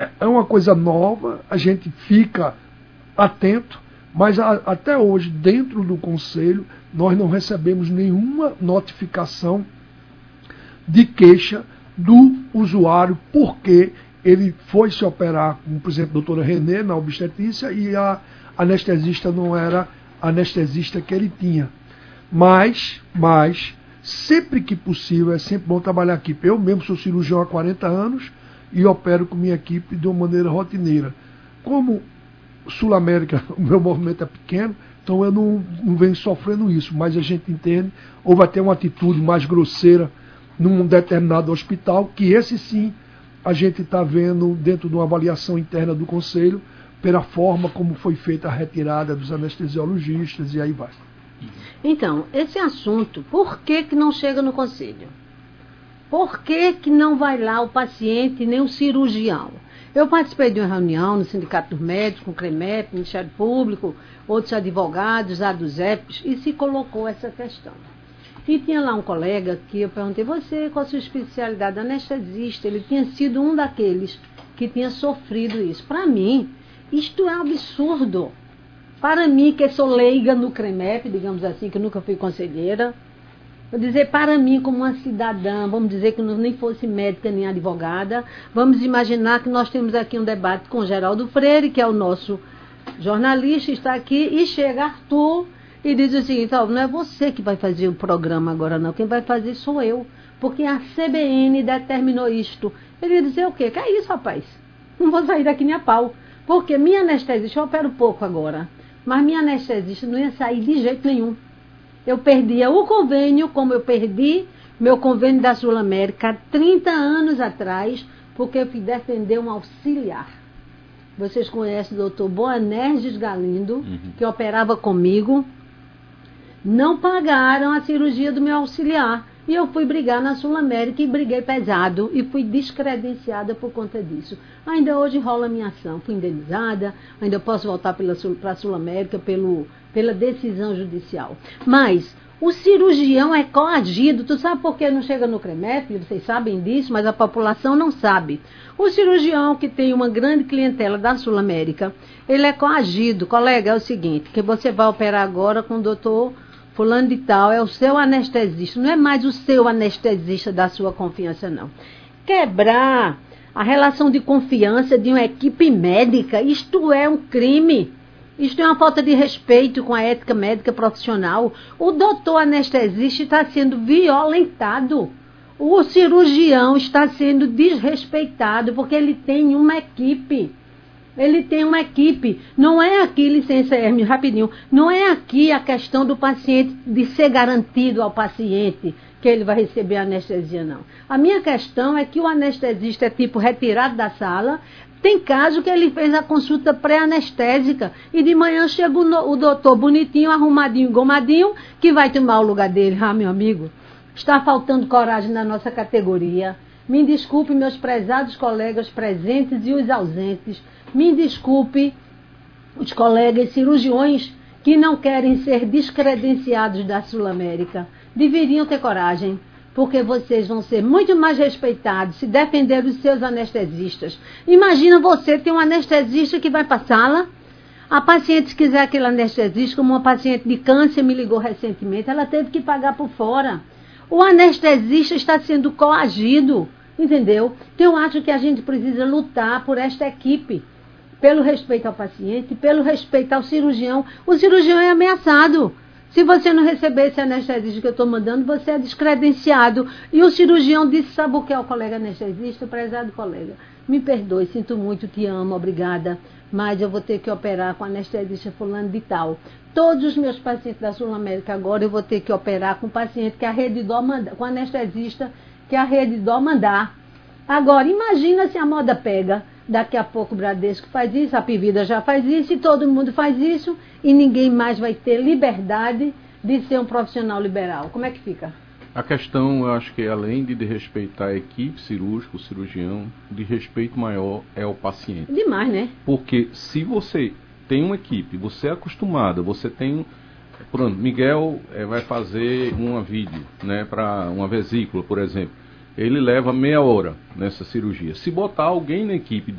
é uma coisa nova, a gente fica atento, mas até hoje, dentro do Conselho, nós não recebemos nenhuma notificação de queixa do usuário, porque ele foi se operar com, por exemplo, a doutora Renê na obstetrícia e a anestesista não era a anestesista que ele tinha. Mas, sempre que possível, é sempre bom trabalhar aqui. Eu mesmo sou cirurgião há 40 anos e opero com minha equipe de uma maneira rotineira. Como Sul América, o meu movimento é pequeno, então eu não venho sofrendo isso, mas a gente entende, ou vai ter uma atitude mais grosseira num determinado hospital, que esse sim a gente está vendo dentro de uma avaliação interna do Conselho, pela forma como foi feita a retirada dos anestesiologistas e aí vai. Então, esse assunto, por que não chega no Conselho? Por que não vai lá o paciente nem o cirurgião? Eu participei de uma reunião no Sindicato dos Médicos, com o CREMEP, Ministério Público, outros advogados, a dos EPs, e se colocou essa questão. E tinha lá um colega que eu perguntei, você, qual a sua especialidade? Anestesista. Ele tinha sido um daqueles que tinha sofrido isso. Para mim, isto é um absurdo. Para mim, que sou leiga no CREMEP, digamos assim, que nunca fui conselheira, vou dizer, para mim, como uma cidadã, vamos dizer que eu nem fosse médica nem advogada, vamos imaginar que nós temos aqui um debate com Geraldo Freire, que é o nosso jornalista, está aqui, e chega Arthur e diz o seguinte, não é você que vai fazer o programa agora não, quem vai fazer sou eu, porque a CBN determinou isto. Ele ia dizer o quê? Que é isso, rapaz? Não vou sair daqui nem a pau, porque minha anestesista, eu opero pouco agora, mas minha anestesista não ia sair de jeito nenhum. Eu perdia o convênio, como eu perdi meu convênio da Sul América há 30 anos atrás, porque eu fui defender um auxiliar. Vocês conhecem o doutor Boanerges Galindo, que operava comigo. Não pagaram a cirurgia do meu auxiliar. E eu fui brigar na Sul América e briguei pesado e fui descredenciada por conta disso. Ainda hoje rola a minha ação. Fui indenizada, ainda posso voltar para a Sul América pela decisão judicial. Mas o cirurgião é coagido. Tu sabe por que não chega no CREMEP? Vocês sabem disso, mas a população não sabe. O cirurgião que tem uma grande clientela da Sul América, ele é coagido. Colega, é o seguinte, que você vai operar agora com o doutor fulano de tal, é o seu anestesista, não é mais o seu anestesista da sua confiança, não. Quebrar a relação de confiança de uma equipe médica, isto é um crime. Isto é uma falta de respeito com a ética médica profissional. O doutor anestesista está sendo violentado. O cirurgião está sendo desrespeitado porque ele tem uma equipe. Ele tem uma equipe. Não é aqui, licença, Hermes, rapidinho, não é aqui a questão do paciente, de ser garantido ao paciente que ele vai receber anestesia, não. A minha questão é que o anestesista é tipo retirado da sala. Tem caso que ele fez a consulta pré-anestésica e de manhã chega o doutor bonitinho, arrumadinho, gomadinho, que vai tomar o lugar dele. Ah, meu amigo, está faltando coragem na nossa categoria. Me desculpe, meus prezados colegas presentes e os ausentes. Me desculpe, os colegas cirurgiões que não querem ser descredenciados da Sul América. Deveriam ter coragem, porque vocês vão ser muito mais respeitados se defender os seus anestesistas. Imagina você ter um anestesista que vai para a sala, a paciente, se quiser aquele anestesista, como uma paciente de câncer me ligou recentemente, ela teve que pagar por fora. O anestesista está sendo coagido, entendeu? Então eu acho que a gente precisa lutar por esta equipe, pelo respeito ao paciente, pelo respeito ao cirurgião. O cirurgião é ameaçado. Se você não receber esse anestesista que eu estou mandando, você é descredenciado. E o cirurgião disse, sabe o que é o colega anestesista? Prezado colega, me perdoe, sinto muito, te amo, obrigada, mas eu vou ter que operar com anestesista fulano de tal. Todos os meus pacientes da Sul América agora eu vou ter que operar com paciente que a Rede Dó mandar, com anestesista que a Rede Dó mandar. Agora, imagina se a moda pega. Daqui a pouco o Bradesco faz isso, a Pivida já faz isso e todo mundo faz isso e ninguém mais vai ter liberdade de ser um profissional liberal. Como é que fica? A questão, eu acho que além de respeitar a equipe cirúrgica, o cirurgião, de respeito maior é o paciente. Demais, né? Porque se você tem uma equipe, você é acostumada, você tem... Pronto, Miguel vai fazer uma vídeo, né, para uma vesícula, por exemplo. Ele leva meia hora nessa cirurgia. Se botar alguém na equipe